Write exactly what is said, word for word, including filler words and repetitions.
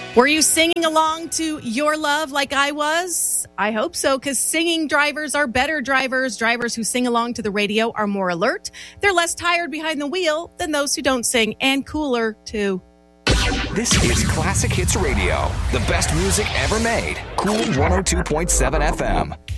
Were you singing along to Your Love like I was? I hope so, because singing drivers are better drivers. Drivers who sing along to the radio are more alert. They're less tired behind the wheel than those who don't sing, and cooler, too. This is Classic Hits Radio, the best music ever made. Cool one oh two point seven F M.